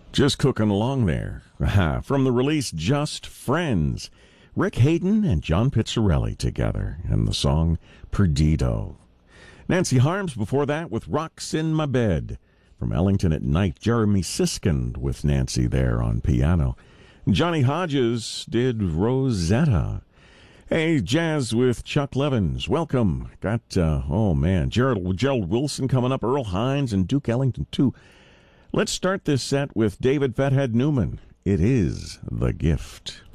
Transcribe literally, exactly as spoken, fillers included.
Just cooking along there. From the release Just Friends, Rick Hayden and John Pizzarelli together, and the song Perdido. Nancy Harms before that with Rocks in My Bed. From Ellington at Night, Jeremy Siskind with Nancy there on piano. Johnny Hodges did Rosetta. Hey, jazz with Chuck Levins. Welcome. Got, uh, oh man, Gerald, Gerald Wilson coming up, Earl Hines, and Duke Ellington too. Let's start this set with David Fathead Newman. It is The Gift.